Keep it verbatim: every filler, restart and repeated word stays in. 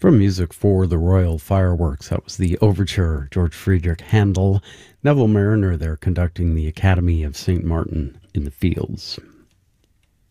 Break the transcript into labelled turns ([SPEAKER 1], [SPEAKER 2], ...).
[SPEAKER 1] From music for the Royal Fireworks, that was the overture, George Friedrich Handel, Neville Marriner there conducting the Academy of Saint Martin in the Fields.